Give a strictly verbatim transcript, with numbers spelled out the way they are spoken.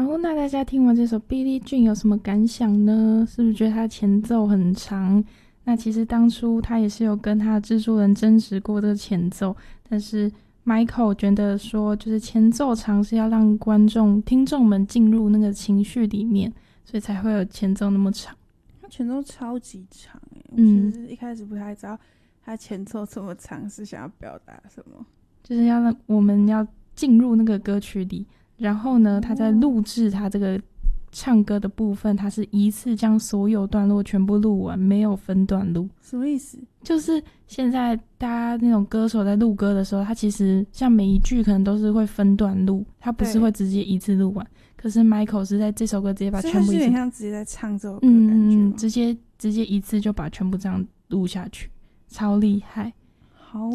好，那大家听完这首 Billie Jean 有什么感想呢？是不是觉得它前奏很长？那其实当初他也是有跟他的制作人争执过这个前奏，但是 Michael 觉得说就是前奏长是要让观众听众们进入那个情绪里面，所以才会有前奏那么长。 他前奏超级长耶，我其实一开始不太知道他前奏这么长是想要表达什么， 就是要让我们要进入那个歌曲里，然后呢他在录制他这个唱歌的部分，他是一次将所有段落全部录完，没有分段录。 什么意思？ 就是现在大家那种歌手在录歌的时候，他其实像每一句可能都是会分段录，他不是会直接一次录完。可是 Michael 是在这首歌直接把全部一次， 所以他是有点像直接在唱这首歌的感觉吗？ 嗯，直接直接一次就把全部这样录下去，超厉害。